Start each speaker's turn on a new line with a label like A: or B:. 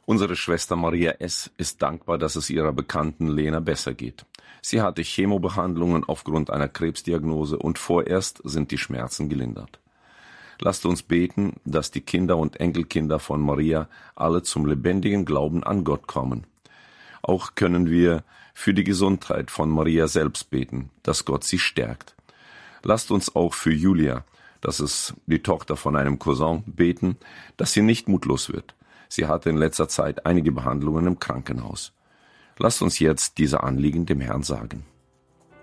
A: Unsere Schwester Maria S. ist dankbar, dass es ihrer Bekannten Lena besser geht. Sie hatte Chemobehandlungen aufgrund einer Krebsdiagnose und vorerst sind die Schmerzen gelindert. Lasst uns beten, dass die Kinder und Enkelkinder von Maria alle zum lebendigen Glauben an Gott kommen. Auch können wir für die Gesundheit von Maria selbst beten, dass Gott sie stärkt. Lasst uns auch für Julia, das ist die Tochter von einem Cousin, beten, dass sie nicht mutlos wird. Sie hatte in letzter Zeit einige Behandlungen im Krankenhaus. Lasst uns jetzt diese Anliegen dem Herrn sagen.